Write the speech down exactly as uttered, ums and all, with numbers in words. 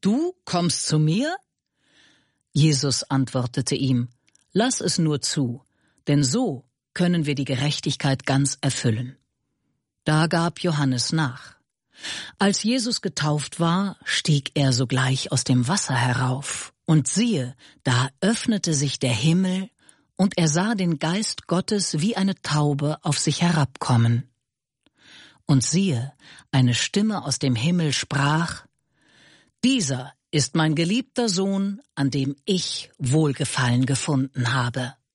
du kommst zu mir? Jesus antwortete ihm, lass es nur zu, denn so können wir die Gerechtigkeit ganz erfüllen. Da gab Johannes nach. Als Jesus getauft war, stieg er sogleich aus dem Wasser herauf, und siehe, da öffnete sich der Himmel, und er sah den Geist Gottes wie eine Taube auf sich herabkommen. Und siehe, eine Stimme aus dem Himmel sprach, dieser ist mein geliebter Sohn, an dem ich Wohlgefallen gefunden habe.